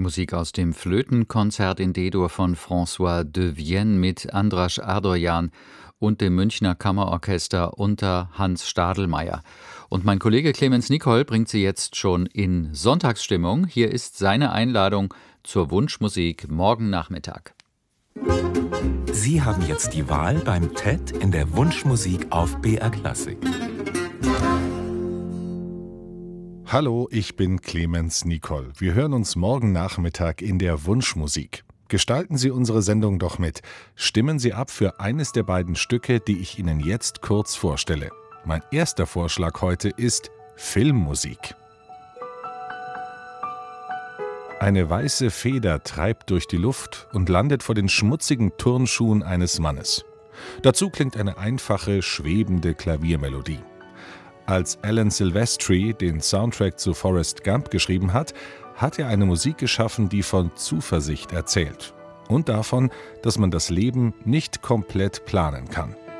Musik aus dem Flötenkonzert in D-Dur von François de Vienne mit Andras Ardorjan und dem Münchner Kammerorchester unter Hans Stadelmeier. Und mein Kollege Clemens Nicol bringt Sie jetzt schon in Sonntagsstimmung. Hier ist seine Einladung zur Wunschmusik morgen Nachmittag. Sie haben jetzt die Wahl beim TED in der Wunschmusik auf BR Klassik. Hallo, ich bin Clemens Nicol. Wir hören uns morgen Nachmittag in der Wunschmusik. Gestalten Sie unsere Sendung doch mit. Stimmen Sie ab für eines der beiden Stücke, die ich Ihnen jetzt kurz vorstelle. Mein erster Vorschlag heute ist Filmmusik. Eine weiße Feder treibt durch die Luft und landet vor den schmutzigen Turnschuhen eines Mannes. Dazu klingt eine einfache, schwebende Klaviermelodie. Als Alan Silvestri den Soundtrack zu Forrest Gump geschrieben hat, hat er eine Musik geschaffen, die von Zuversicht erzählt und davon, dass man das Leben nicht komplett planen kann.